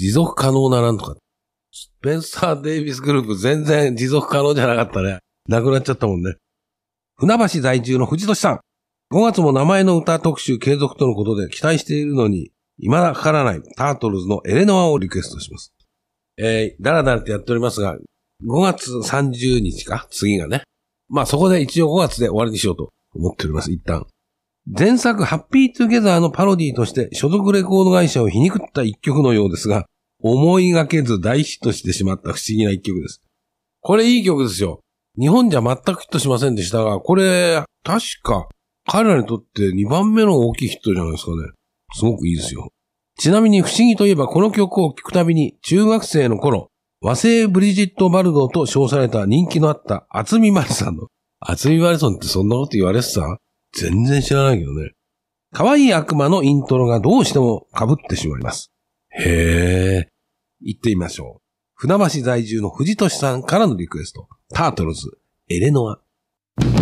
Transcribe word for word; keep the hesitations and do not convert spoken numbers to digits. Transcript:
持続可能ななんとか。スペンサー・デイビスグループ全然持続可能じゃなかったね。なくなっちゃったもんね。船橋在住の藤俊さん。ごがつも名前の歌特集継続とのことで期待しているのに、未だかからないタートルズのエレノアをリクエストします。えー、だらだらってやっておりますが、ごがつさんじゅうにちか次がね。まあそこで一応ごがつで終わりにしようと思っております、一旦。前作ハッピートゥゲザーのパロディとして所属レコード会社を皮肉った一曲のようですが、思いがけず大ヒットしてしまった不思議な一曲です。これいい曲ですよ。日本じゃ全くヒットしませんでしたが、これ確か彼らにとってにばんめの大きいヒットじゃないですかね。すごくいいですよ。ちなみに不思議といえばこの曲を聴くたびに中学生の頃、和製ブリジット・バルドーと称された人気のあった渥美まりさんの、渥美まりさんってそんなこと言われてた？全然知らないけどね。可愛い悪魔のイントロがどうしても被ってしまいます。へー。行ってみましょう。船橋在住の藤俊さんからのリクエスト。タートルズ、エレノア。